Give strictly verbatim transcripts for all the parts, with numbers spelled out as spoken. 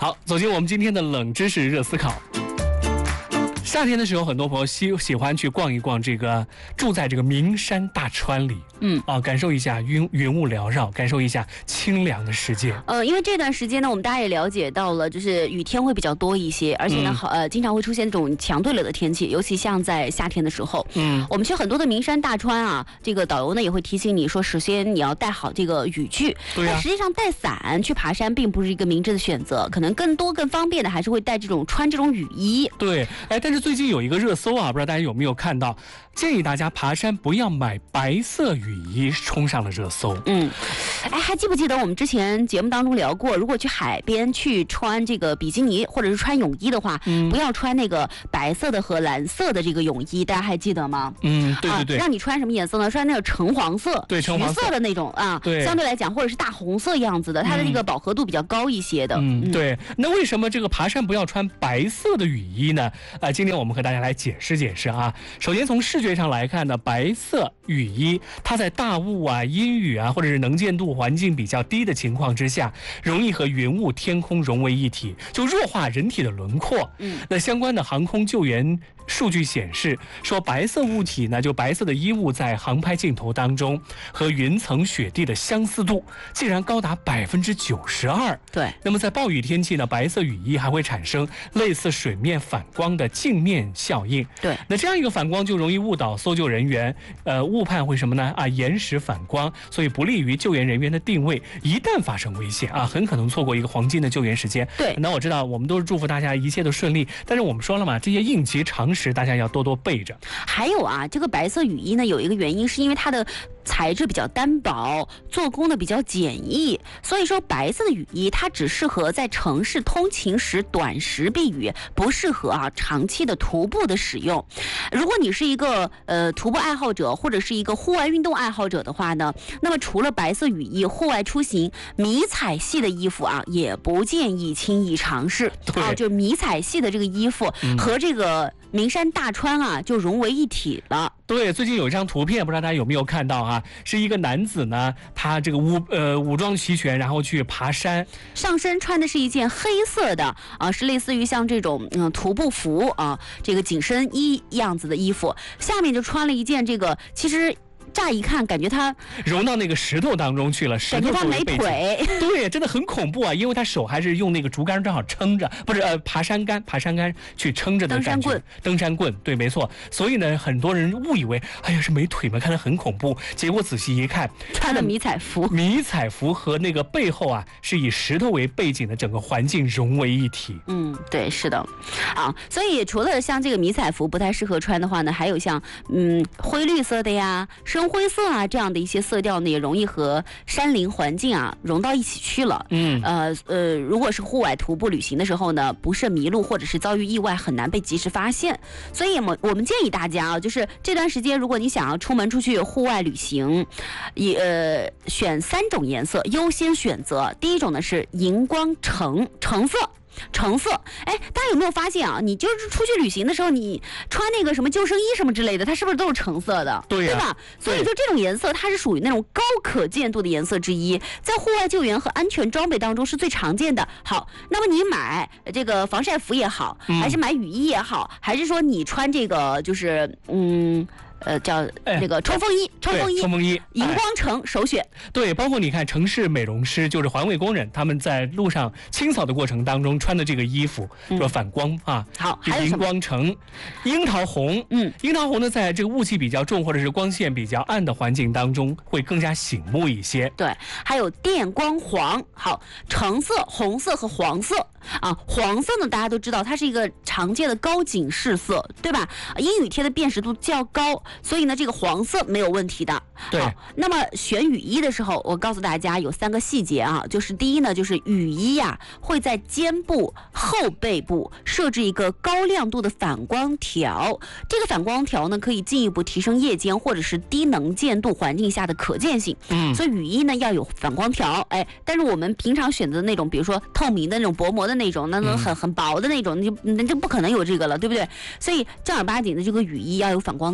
好，走进我们今天的冷知识热思考。夏天的时候，很多朋友喜喜欢去逛一逛这个住在这个名山大川里， 嗯啊，感受一下云云雾缭绕，感受一下清凉的世界。 呃，因为这段时间呢，我们大家也了解到了，就是雨天会比较多一些，而且呢，好、呃，经常会出现这种强对流的天气，尤其像在夏天的时候。 嗯， 我们去很多的名山大川啊，这个导游呢也会提醒你说，首先你要带好这个雨具。 对呀、 但实际上带伞去爬山并不是一个明智的选择，可能更多更方便的还是会带这种穿这种雨衣。 对，哎，但是最近有一个热搜啊，不知道大家有没有看到？建议大家爬山不要买白色雨衣，冲上了热搜。 嗯，哎，还记不记得我们之前节目当中聊过，如果去海边去穿这个比基尼或者是穿泳衣的话， 嗯、 不要穿那个白色的和蓝色的这个泳衣，大家还记得吗？ 嗯，对对对、 啊，让你穿什么颜色呢？穿那个橙黄色、 对橙黄色橘色的那种啊， 对， 相对来讲，或者是大红色样子的，它的这个饱和度比较高一些的。 嗯，嗯对。那为什么这个爬山不要穿白色的雨衣呢？啊，今天我们和大家来解释解释啊。首先从视觉上来看呢，白色雨衣它在大雾啊、阴雨啊，或者是能见度环境比较低的情况之下，容易和云雾、天空融为一体，就弱化人体的轮廓。 嗯， 那相关的航空救援数据显示，说白色物体呢，就白色的衣物在航拍镜头当中和云层、雪地的相似度竟然高达百分之九十二。 对。 那么在暴雨天气呢，白色雨衣还会产生类似水面反光的镜面效应。 对。 那这样一个反光就容易误导搜救人员，呃，误判会什么呢？啊，延时反光，所以不利于救援人员的定位。一旦发生危险啊，很可能错过一个黄金的救援时间。 对。 那我知道我们都是祝福大家一切都顺利，但是我们说了嘛，这些应急常识大家要多多备着。 还有啊，这个白色雨衣呢，有一个原因是因为它的材质比较单薄，做工呢比较简易，所以说白色的雨衣它只适合在城市通勤时短时避雨，不适合啊长期的徒步的使用。如果你是一个呃徒步爱好者或者是一个户外运动爱好者的话呢，那么除了白色雨衣，户外出行迷彩系的衣服啊也不建议轻易尝试啊，就迷彩系的这个衣服和这个名山大川啊就融为一体了。 对，最近有一张图片，不知道大家有没有看到啊？是一个男子呢，他这个武呃武装齐全，然后去爬山， 上身穿的是一件黑色的啊，是类似于像这种嗯徒步服啊，这个紧身衣样子的衣服，下面就穿了一件这个其实。乍一看，感觉他融到那个石头当中去了，石头感觉他没腿， 对，真的很恐怖啊！因为他手还是用那个竹竿正好撑着，不是呃爬山杆，爬山杆去撑着的感觉。 登山棍， 登山棍，对，没错。所以呢，很多人误以为，哎呀是没腿吗？看得很恐怖。结果仔细一看， 穿的迷彩服， 迷彩服和那个背后啊，是以石头为背景的整个环境融为一体。 嗯，对，是的，啊，所以除了像这个迷彩服不太适合穿的话呢，还有像嗯灰绿色的呀。深灰色啊，这样的一些色调呢，也容易和山林环境啊融到一起去了。 嗯， 呃呃，如果是户外徒步旅行的时候呢，不慎迷路或者是遭遇意外，很难被及时发现。所以我我们建议大家啊，就是这段时间，如果你想要出门出去户外旅行，也呃选三种颜色优先选择。第一种呢是荧光橙橙色。橙色，哎，大家有没有发现啊？你就是出去旅行的时候，你穿那个什么救生衣什么之类的，它是不是都是橙色的？ 对呀、 对吧？所以说这种颜色它是属于那种高可见度的颜色之一，在户外救援和安全装备当中是最常见的。好，那么你买这个防晒服也好，还是买雨衣也好，嗯、还是说你穿这个就是嗯。呃，叫那个冲锋衣，冲锋衣， 冲锋衣， 荧光橙首选。 对，包括你看，城市美容师就是环卫工人，他们在路上清扫的过程当中穿的这个衣服，说反光啊。 好，还有荧光橙、樱桃红， 嗯， 樱桃红呢，在这个雾气比较重或者是光线比较暗的环境当中，会更加醒目一些。 对，还有电光黄，好，橙色、红色和黄色。啊，黄色呢，大家都知道它是一个常见的高警示色，对吧？阴雨天的辨识度较高，所以呢，这个黄色没有问题的。 对。 那么选雨衣的时候，我告诉大家有三个细节啊，就是第一呢，就是雨衣呀、啊、会在肩部后背部设置一个高亮度的反光条，这个反光条呢可以进一步提升夜间或者是低能见度环境下的可见性。 嗯。 所以雨衣呢要有反光条，哎，但是我们平常选择的那种，比如说透明的那种薄膜的那种，那种很很薄的那种，那就那就不可能有这个了，对不对？所以正儿八经的这个雨衣要有反光条。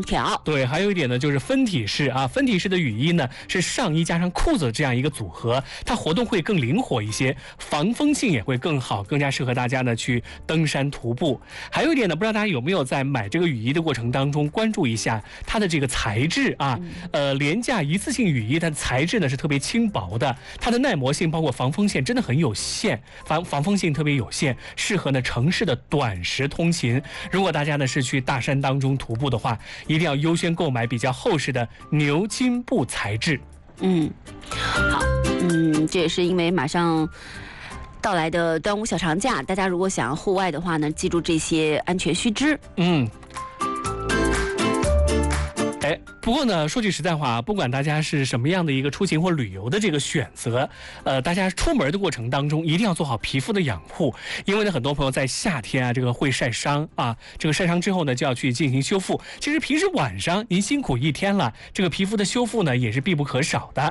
对，还有一点呢，就是分体式啊，分体式的雨衣呢是上衣加上裤子这样一个组合，它活动会更灵活一些，防风性也会更好，更加适合大家呢去登山徒步。还有一点呢，不知道大家有没有在买这个雨衣的过程当中关注一下它的这个材质啊？呃，廉价一次性雨衣它的材质呢是特别轻薄的，它的耐磨性包括防风性真的很有限，防防风性特别有限，适合呢城市的短时通勤。如果大家呢是去大山当中徒步的话，一定要优先购买比较厚实的牛津布材质。 嗯，好，嗯，这也是因为马上到来的端午小长假，大家如果想要户外的话呢，记住这些安全须知。 嗯。哎，不过呢，说句实在话，不管大家是什么样的一个出行或旅游的这个选择，呃，大家出门的过程当中一定要做好皮肤的养护，因为呢，很多朋友在夏天啊，这个会晒伤啊，这个晒伤之后呢，就要去进行修复。其实平时晚上您辛苦一天了，这个皮肤的修复呢，也是必不可少的。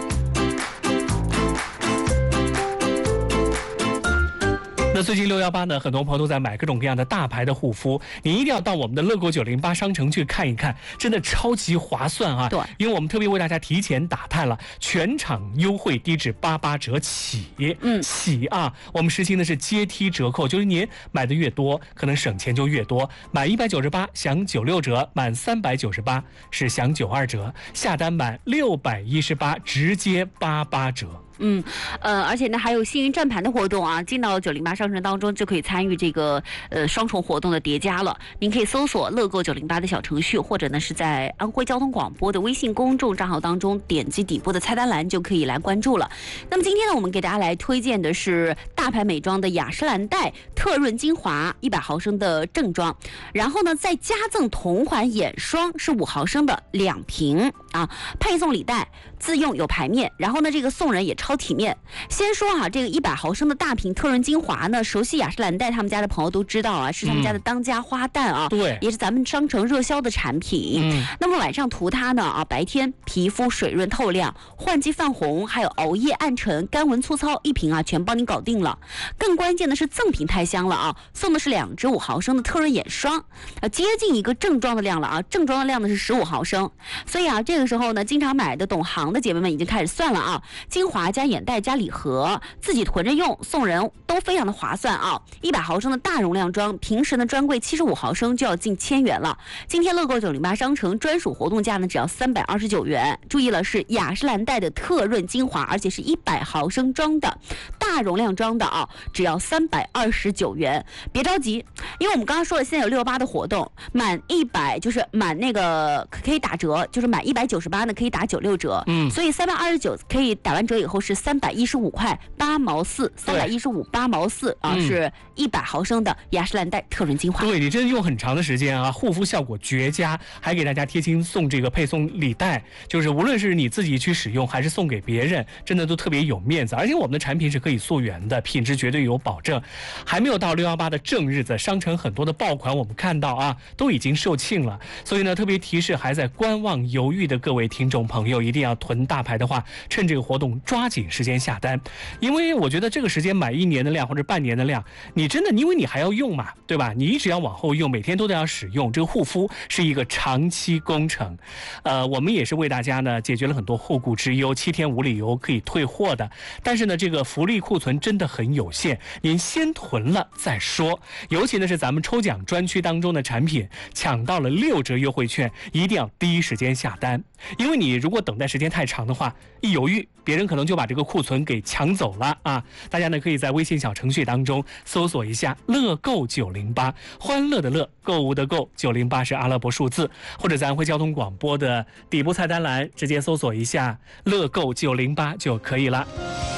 那最近六一八呢，很多朋友都在买各种各样的大牌的护肤，你一定要到我们的乐购九零八商城去看一看，真的超级划算啊！ 对， 因为我们特别为大家提前打探了，全场优惠低至八八折起， 嗯， 起啊！我们实行的是阶梯折扣，就是您买的越多，可能省钱就越多。满一百九十八享九六折，满三百九十八是享九二折，下单满六百一十八直接八八折。 嗯，呃，而且呢，还有幸运站盘的活动啊，进到九零八商城当中就可以参与这个呃双重活动的叠加了。您可以搜索乐购九零八的小程序，或者呢是在安徽交通广播的微信公众账号当中点击底部的菜单栏就可以来关注了。那么今天呢，我们给大家来推荐的是大牌美妆的雅诗兰黛特润精华一百毫升的正装，然后呢再加赠同款眼霜是五毫升的两瓶啊，配送礼袋，自用有牌面，然后呢这个送人也超体面。先说哈、啊，这个一百毫升的大瓶特润精华呢，熟悉雅诗兰黛他们家的朋友都知道啊，是他们家的当家花旦啊， 对、嗯， 也是咱们商城热销的产品。嗯，那么晚上涂它呢啊，白天皮肤水润透亮，换季泛红，还有熬夜暗沉、干纹粗糙，一瓶啊全帮你搞定了。更关键的是赠品太香了啊，送的是两支五毫升的特润眼霜，啊，接近一个正装的量了啊，正装的量呢是十五毫升，所以啊这个时候呢，经常买的懂行的姐妹们已经开始算了啊，精华加眼袋加礼盒，自己囤着用，送人都非常的划算啊！一百毫升的大容量装，平时呢专柜七十五毫升就要近千元了。今天乐购九零八商城专属活动价呢，只要三百二十九元。注意了，是雅诗兰黛的特润精华，而且是一百毫升装的大容量装的啊，只要三百二十九元。别着急，因为我们刚刚说了，现在有六八的活动，满一百就是满那个可以打折，就是满一百九十八呢可以打九六折，嗯，所以三百二十九可以打完折以后是三百一十五块八毛四，三百一十五八毛四啊，嗯、是一百毫升的雅诗兰黛特润精华。 对，你真的用很长的时间啊，护肤效果绝佳，还给大家贴心送这个配送礼袋，就是无论是你自己去使用还是送给别人，真的都特别有面子。而且我们的产品是可以溯源的，品质绝对有保证。还没有到六一八的正日子，商城很多的爆款我们看到啊，都已经售罄了。所以呢，特别提示还在观望犹豫的各位听众朋友，一定要囤大牌的话，趁这个活动抓紧时间下单。因为我觉得这个时间买一年的量或者半年的量，你真的因为你还要用嘛，对吧？你一直要往后用，每天都得要使用，这个护肤是一个长期工程。呃，我们也是为大家呢解决了很多后顾之忧，七天无理由可以退货的。但是呢，这个福利库存真的很有限，您先囤了再说。尤其呢是咱们抽奖专区当中的产品，抢到了六折优惠券，一定要第一时间下单。因为你如果等待时间太长的话，一犹豫，别人可能就把这个库存给抢走了啊！大家呢可以在微信小程序当中搜索一下乐购九零八，欢乐的乐，购物的购，九零八是阿拉伯数字，或者在安徽交通广播的底部菜单栏直接搜索一下乐购九零八就可以了。